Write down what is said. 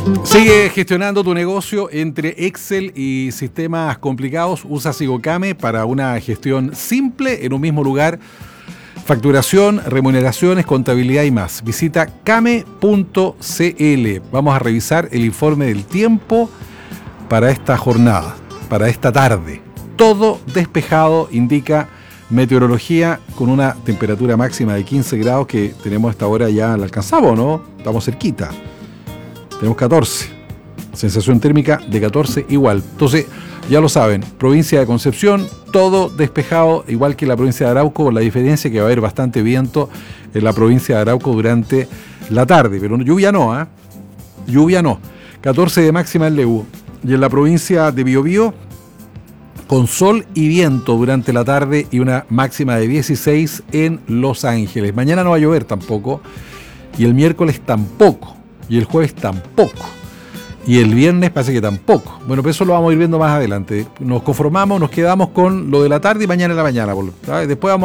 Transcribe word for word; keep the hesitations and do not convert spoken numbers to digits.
Sigue gestionando tu negocio entre Excel y sistemas complicados. Usa Sigocame para una gestión simple en un mismo lugar. Facturación, remuneraciones, contabilidad y más. Visita came punto cl. Vamos a revisar el informe del tiempo para esta jornada, para esta tarde. Todo despejado, indica meteorología, con una temperatura máxima de quince grados que tenemos a esta hora ya la alcanzamos, ¿no? Estamos cerquita. Tenemos catorce. Sensación térmica de catorce igual. Entonces, ya lo saben, provincia de Concepción, todo despejado, igual que la provincia de Arauco, con la diferencia que va a haber bastante viento en la provincia de Arauco durante la tarde. Pero lluvia no, ¿eh? Lluvia no. catorce de máxima en Lebu. Y en la provincia de Biobío, con sol y viento durante la tarde y una máxima de dieciséis en Los Ángeles. Mañana no va a llover tampoco. Y el miércoles tampoco. Y el jueves tampoco. Y el viernes parece que tampoco. Bueno, pues eso lo vamos a ir viendo más adelante. Nos conformamos, nos quedamos con lo de la tarde y mañana en la mañana. Después vamos